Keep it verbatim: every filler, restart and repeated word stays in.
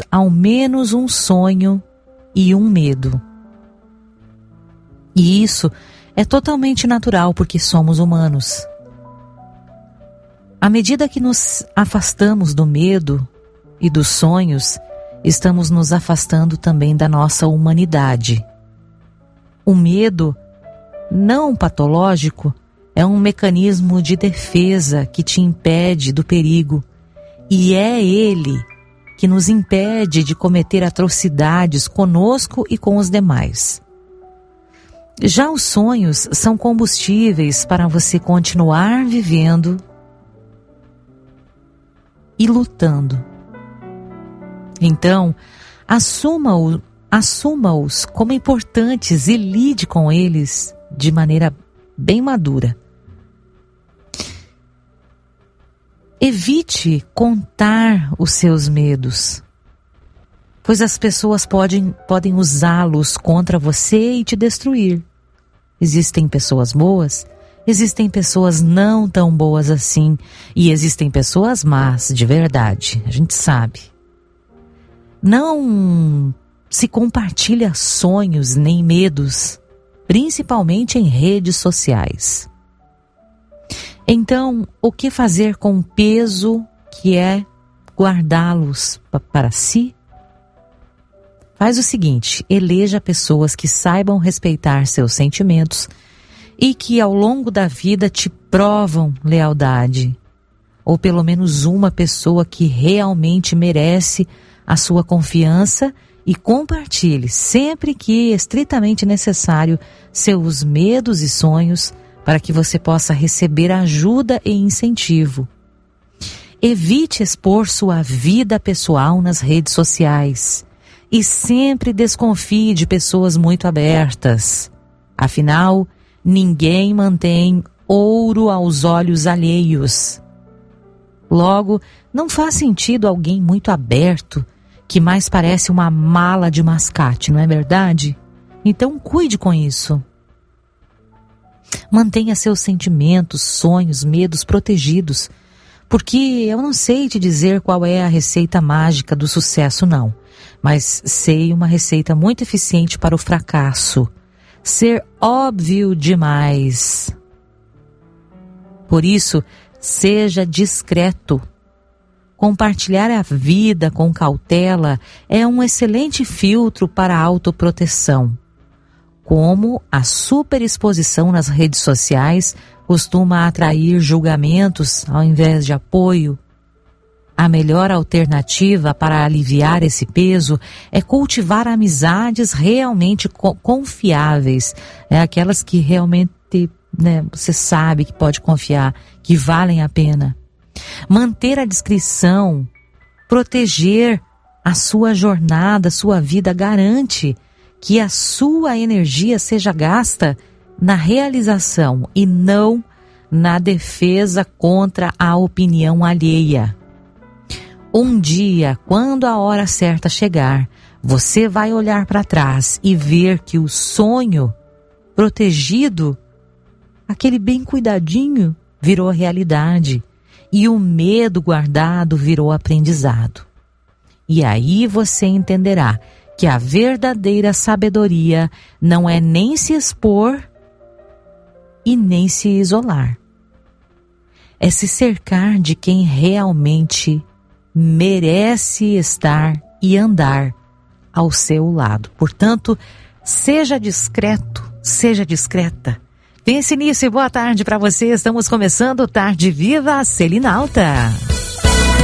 todos ao menos um sonho e um medo. E isso é totalmente natural porque somos humanos. À medida que nos afastamos do medo e dos sonhos, estamos nos afastando também da nossa humanidade. O medo, não patológico, é um mecanismo de defesa que te impede do perigo, e é ele que nos impede de cometer atrocidades conosco e com os demais. Já os sonhos são combustíveis para você continuar vivendo e lutando. Então, assuma-o, assuma-os como importantes e lide com eles de maneira bem madura. Evite contar os seus medos, pois as pessoas podem, podem usá-los contra você e te destruir. Existem pessoas boas, existem pessoas não tão boas assim, e existem pessoas más de verdade, a gente sabe. Não se compartilha sonhos nem medos, principalmente em redes sociais. Então, o que fazer com o peso que é guardá-los para si? Faz o seguinte, eleja pessoas que saibam respeitar seus sentimentos e que ao longo da vida te provam lealdade. Ou pelo menos uma pessoa que realmente merece a sua confiança e compartilhe, sempre que estritamente necessário, seus medos e sonhos para que você possa receber ajuda e incentivo. Evite expor sua vida pessoal nas redes sociais e sempre desconfie de pessoas muito abertas. Afinal, ninguém mantém ouro aos olhos alheios. Logo, não faz sentido alguém muito aberto, que mais parece uma mala de mascate, não é verdade? Então cuide com isso. Mantenha seus sentimentos, sonhos, medos protegidos, porque eu não sei te dizer qual é a receita mágica do sucesso, não, mas sei uma receita muito eficiente para o fracasso: ser óbvio demais. Por isso, seja discreto. Compartilhar a vida com cautela é um excelente filtro para a autoproteção. Como a superexposição nas redes sociais costuma atrair julgamentos ao invés de apoio, a melhor alternativa para aliviar esse peso é cultivar amizades realmente co- confiáveis, é aquelas que realmente, né, você sabe que pode confiar, que valem a pena. Manter a discrição, proteger a sua jornada, a sua vida, garante que a sua energia seja gasta na realização e não na defesa contra a opinião alheia. Um dia, quando a hora certa chegar, você vai olhar para trás e ver que o sonho protegido, aquele bem cuidadinho, virou realidade. E o medo guardado virou aprendizado. E aí você entenderá que a verdadeira sabedoria não é nem se expor e nem se isolar. É se cercar de quem realmente merece estar e andar ao seu lado. Portanto, seja discreto, seja discreta. Pense nisso e boa tarde para você. Estamos começando o Tarde Viva Selinalta.